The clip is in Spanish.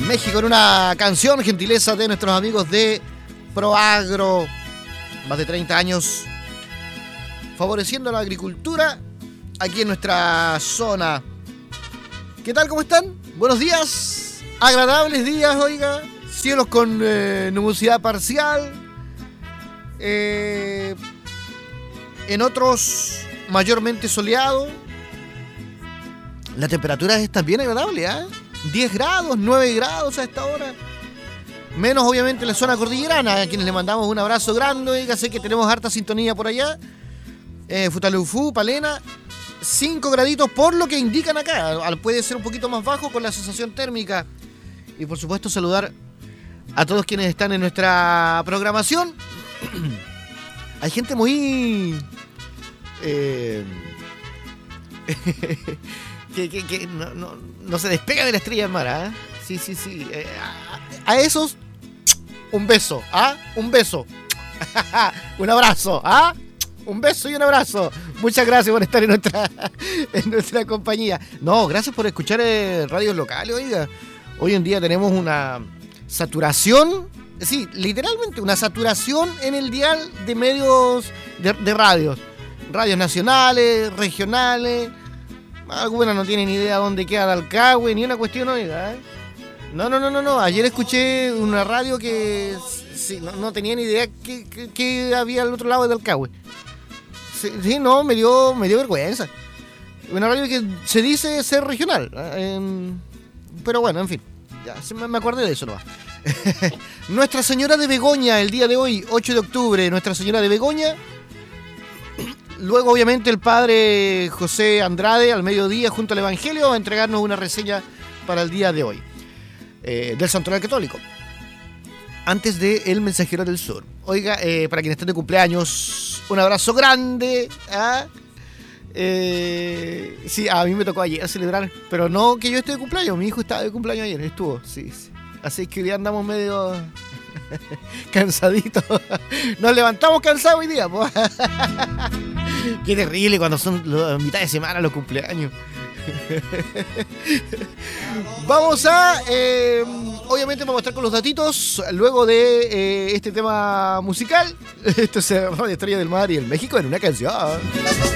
México en una canción, gentileza de nuestros amigos de Proagro. Más de 30 años favoreciendo la agricultura aquí en nuestra zona. ¿Qué tal? ¿Cómo están? Buenos días. Agradables días, oiga. Cielos con nubosidad parcial. En otros mayormente soleado. La temperatura es también agradable, ¿eh? 10 grados, 9 grados a esta hora. Menos obviamente en la zona cordillerana, a quienes le mandamos un abrazo grande. Oiga, sé que tenemos harta sintonía por allá. Futaleufú, Palena, 5 graditos por lo que indican acá. Puede ser un poquito más bajo con la sensación térmica. Y por supuesto saludar a todos quienes están en nuestra programación. Hay gente muy... que no se despega de la estrella del mar, ¿eh? Sí. A esos, un beso, ¿ah? Un beso. Un abrazo, ¿ah? Un beso y un abrazo. Muchas gracias por estar en nuestra compañía. No, gracias por escuchar radios locales, oiga. Hoy en día tenemos una saturación, sí, literalmente una saturación en el dial de medios de radios. Radios nacionales, regionales. Algunas no tienen ni idea dónde queda Dalcahue, ni una cuestión, oiga, ¿eh? No. Ayer escuché una radio que sí, no tenía ni idea que había al otro lado de Dalcahue. Sí, no, me dio vergüenza. Una radio que se dice ser regional. Pero bueno, en fin. Ya, me acordé de eso nomás. Nuestra Señora de Begoña, el día de hoy, 8 de octubre, Nuestra Señora de Begoña. Luego, obviamente, el padre José Andrade, al mediodía, junto al Evangelio, va a entregarnos una reseña para el día de hoy, del Santoral Católico. Antes de El Mensajero del Sur. Oiga, para quienes estén de cumpleaños, un abrazo grande. Sí, a mí me tocó ayer celebrar, pero no que yo esté de cumpleaños, mi hijo estaba de cumpleaños ayer, estuvo, sí. Así que hoy día andamos medio cansaditos. Nos levantamos cansados hoy día, pues. Qué terrible cuando son mitad de semana los cumpleaños. Vamos a obviamente vamos a estar con los datitos luego de este tema musical. Esto es Radio Estrella del Mar y el México en una canción.